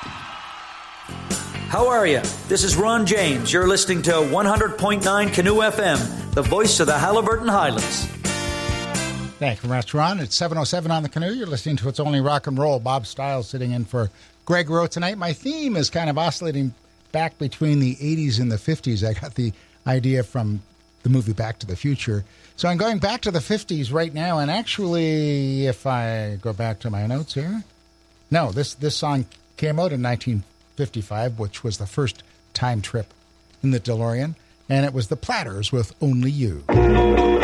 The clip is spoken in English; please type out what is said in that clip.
How are you? This is Ron James. You're listening to 100.9 Canoe FM, the voice of the Haliburton Highlands. Thank you very much, Ron. It's 7:07 on the Canoe. You're listening to It's Only Rock and Roll. Bob Stiles sitting in for Greg Rowe tonight. My theme is kind of oscillating back between the 80s and the 50s. I got the idea from the movie Back to the Future. So I'm going back to the 50s right now, and actually, if I go back to my notes here, no, this song came out in 1955, which was the first time trip in the DeLorean, and it was the Platters with Only You.